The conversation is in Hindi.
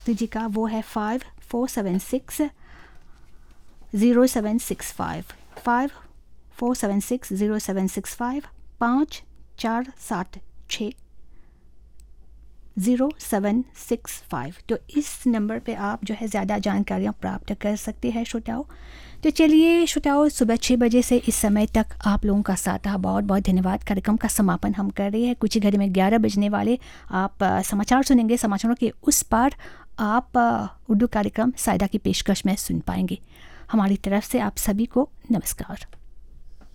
तो जी का वो है 54760765 54760765 54760765। तो इस नंबर पे आप जो है ज़्यादा जानकारियाँ प्राप्त कर सकते हैं श्रोताओं। तो चलिए श्रोताओं, सुबह 6 बजे से इस समय तक आप लोगों का साथ था, बहुत बहुत धन्यवाद। कार्यक्रम का समापन हम कर रहे हैं, कुछ ही घड़ी में 11 बजने वाले। आप समाचार सुनेंगे, समाचारों के उस पार आप उर्दू कार्यक्रम सायदा की पेशकश में सुन पाएंगे। हमारी तरफ से आप सभी को नमस्कार।